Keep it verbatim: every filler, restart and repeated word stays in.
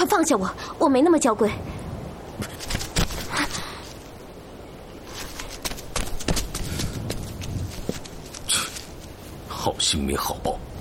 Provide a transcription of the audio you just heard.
快放下我，我没那么娇贵。 好心没好报。